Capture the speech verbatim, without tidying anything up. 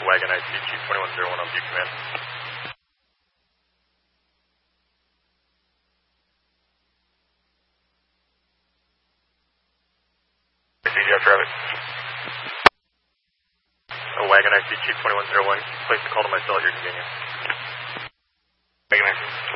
Wagon I C, Chief twenty-one oh one on view command. C D F traffic. Oh, Wagon I C, Chief twenty-one oh one, place the call to my cell at your convenience. Wagon I C.